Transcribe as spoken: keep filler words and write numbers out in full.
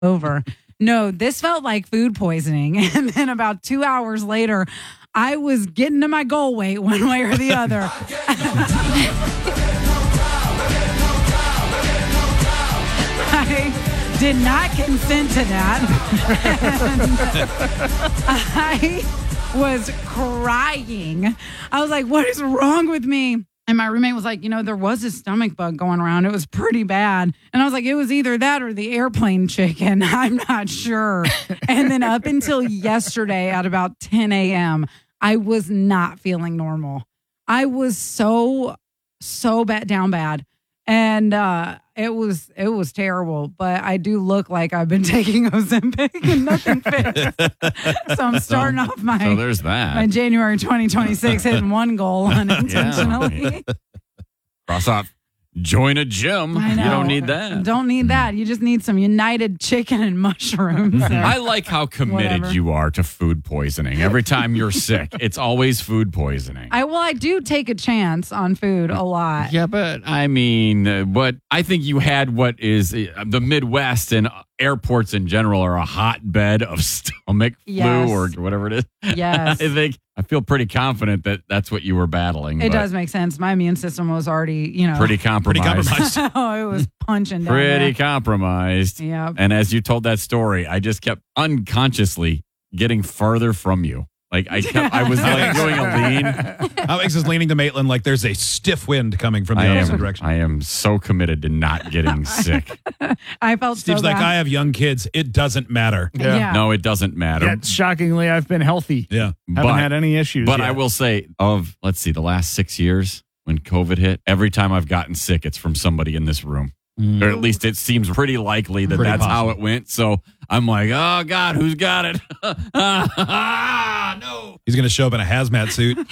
over. No, this felt like food poisoning. And then about two hours later, I was getting to my goal weight one way or the other. I did not consent to that. I was crying. I was like, what is wrong with me? And my roommate was like, you know, there was a stomach bug going around. It was pretty bad. And I was like, it was either that or the airplane chicken. I'm not sure. And then up until yesterday at about ten a.m., I was not feeling normal. I was so, so bad, down bad. And uh, it was it was terrible. But I do look like I've been taking Ozempic and nothing fits. So I'm starting so, off my, so there's that. my January twenty twenty-six hitting one goal unintentionally. Yeah. Cross off. Join a gym. I know. You don't need that. Don't need that. You just need some United chicken and mushrooms. I like how committed Whatever. you are to food poisoning. Every time you're sick, it's always food poisoning. I well, I do take a chance on food a lot. Yeah, but I mean, uh, what I think you had what is uh, the Midwest and airports in general are a hotbed of stomach Yes. flu or whatever it is. Yes. I think I feel pretty confident that that's what you were battling. It but does make sense. My immune system was already, you know, Pretty compromised. Pretty compromised. oh, it was punching down Pretty there. compromised. Yep. And as you told that story, I just kept unconsciously getting further from you. Like I kept, I was like doing a lean. Alex is leaning to Maitland like there's a stiff wind coming from the I opposite am, direction. I am so committed to not getting sick. I felt Steve's so like, bad. I have young kids. It doesn't matter. Yeah. Yeah. No, it doesn't matter. Yet, shockingly, I've been healthy. Yeah. Haven't But- had any issues. But yet. I will say, of let's see, the last six years when COVID hit, every time I've gotten sick, it's from somebody in this room. Or at least it seems pretty likely that Pretty that's how possible. it went. So I'm like, oh God, who's got it? no. He's going to show up in a hazmat suit.